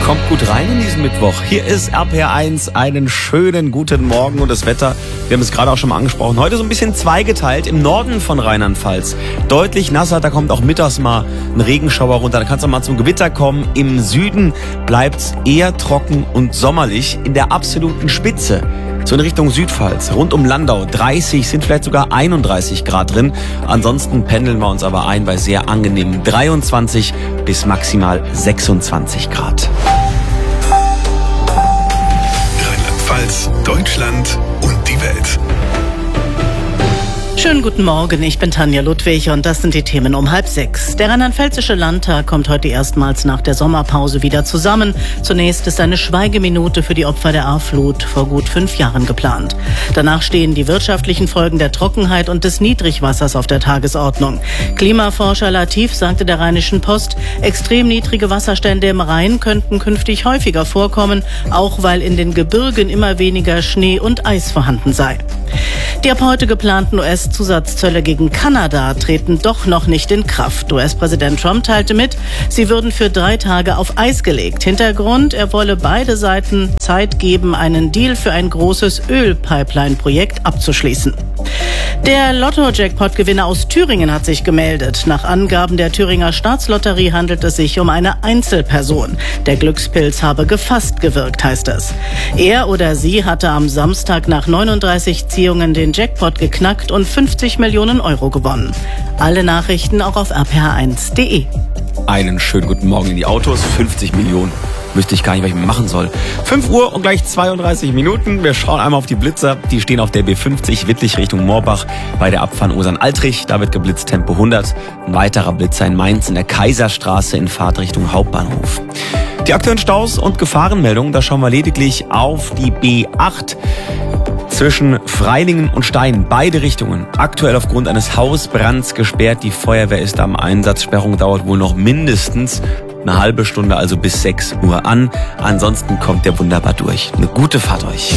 Kommt gut rein in diesen Mittwoch. Hier ist RPR1. Einen schönen guten Morgen und das Wetter, wir haben es gerade auch schon mal angesprochen, heute so ein bisschen zweigeteilt. Im Norden von Rheinland-Pfalz deutlich nasser, da kommt auch mittags mal ein Regenschauer runter, da kann es auch mal zum Gewitter kommen. Im Süden bleibt es eher trocken und sommerlich. In der absoluten Spitze, so in Richtung Südpfalz, rund um Landau, 30, sind vielleicht sogar 31 Grad drin. Ansonsten pendeln wir uns aber ein bei sehr angenehmen 23 bis maximal 26 Grad. Rheinland-Pfalz, Deutschland und die Welt. Schönen guten Morgen, ich bin Tanja Ludwig und das sind die Themen um 5:30. Der Rheinland-Pfälzische Landtag kommt heute erstmals nach der Sommerpause wieder zusammen. Zunächst ist eine Schweigeminute für die Opfer der A-Flut vor gut 5 Jahren geplant. Danach stehen die wirtschaftlichen Folgen der Trockenheit und des Niedrigwassers auf der Tagesordnung. Klimaforscher Latif sagte der Rheinischen Post, extrem niedrige Wasserstände im Rhein könnten künftig häufiger vorkommen, auch weil in den Gebirgen immer weniger Schnee und Eis vorhanden sei. Die ab heute geplanten US-Zusatzzölle gegen Kanada treten doch noch nicht in Kraft. US-Präsident Trump teilte mit, sie würden für 3 Tage auf Eis gelegt. Hintergrund, er wolle beide Seiten Zeit geben, einen Deal für ein großes Ölpipeline-Projekt abzuschließen. Der Lotto-Jackpot-Gewinner aus Thüringen hat sich gemeldet. Nach Angaben der Thüringer Staatslotterie handelt es sich um eine Einzelperson. Der Glückspilz habe gefasst gewirkt, heißt es. Er oder sie hatte am Samstag nach 39 Ziehungen den Jackpot geknackt und 50 Millionen Euro gewonnen. Alle Nachrichten auch auf rpr1.de. Einen schönen guten Morgen in die Autos, 50 Millionen. Wüsste ich gar nicht, was ich machen soll. 5 Uhr und gleich 32 Minuten. Wir schauen einmal auf die Blitzer. Die stehen auf der B50 Wittlich Richtung Moorbach bei der Abfahrt Osern-Altrich. Da wird geblitzt Tempo 100. Ein weiterer Blitzer in Mainz in der Kaiserstraße in Fahrtrichtung Hauptbahnhof. Die aktuellen Staus und Gefahrenmeldungen, da schauen wir lediglich auf die B8 zwischen Freilingen und Stein. Beide Richtungen aktuell aufgrund eines Hausbrands gesperrt. Die Feuerwehr ist am Einsatz. Sperrung dauert wohl noch mindestens eine halbe Stunde, also bis 6 Uhr an. Ansonsten kommt der wunderbar durch. Eine gute Fahrt euch.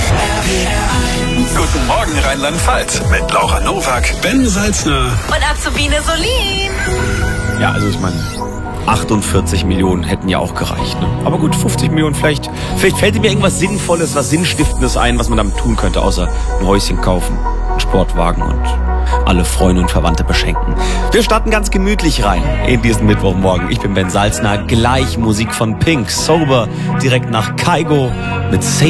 Guten Morgen Rheinland-Pfalz mit Laura Nowak, Ben Salzner und Azubine Solin. Ja, also ich meine, 48 Millionen hätten ja auch gereicht. Ne? Aber gut, 50 Millionen vielleicht fällt mir irgendwas Sinnvolles, was Sinnstiftendes ein, was man damit tun könnte, außer ein Häuschen kaufen, einen Sportwagen und alle Freunde und Verwandte beschenken. Wir starten ganz gemütlich rein in diesen Mittwochmorgen. Ich bin Ben Salzner, gleich Musik von Pink, Sober, direkt nach Kygo mit Save